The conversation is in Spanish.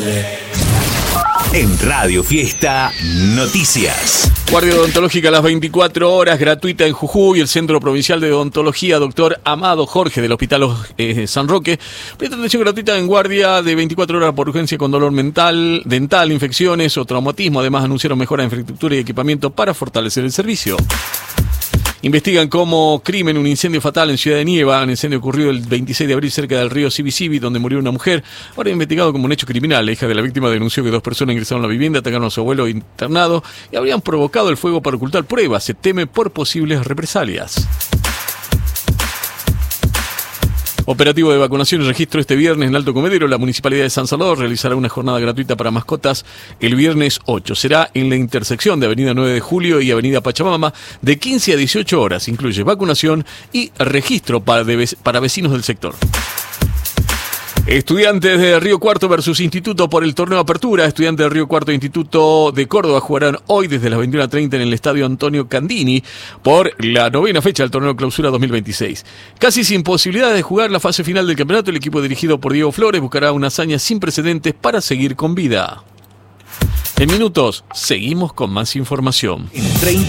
En Radio Fiesta, noticias. Guardia odontológica a las 24 horas, gratuita en Jujuy. El Centro Provincial de Odontología Dr. Amado Jorge del Hospital San Roque presta atención gratuita en guardia de 24 horas por urgencia con dolor dental, infecciones o traumatismo. Además, anunciaron mejora en infraestructura y equipamiento para fortalecer el servicio. Investigan como crimen un incendio fatal en Ciudad de Nieva. Un incendio ocurrido el 26 de abril cerca del río Sibisibi, donde murió una mujer. Ahora investigado como un hecho criminal. La hija de la víctima denunció que 2 personas ingresaron a la vivienda, atacaron a su abuelo internado y habrían provocado el fuego para ocultar pruebas. Se teme por posibles represalias. Operativo de vacunación y registro este viernes en Alto Comedero. La Municipalidad de San Salvador realizará una jornada gratuita para mascotas el viernes 8. Será en la intersección de Avenida 9 de Julio y Avenida Pachamama de 15 a 18 horas. Incluye vacunación y registro para vecinos del sector. Estudiantes de Río Cuarto versus Instituto por el torneo Apertura. Estudiantes de Río Cuarto e Instituto de Córdoba jugarán hoy desde las 21:30 en el Estadio Antonio Candini por la 9ª fecha del torneo Clausura 2026. Casi sin posibilidades de jugar la fase final del campeonato, el equipo dirigido por Diego Flores buscará una hazaña sin precedentes para seguir con vida. En minutos, seguimos con más información. En 30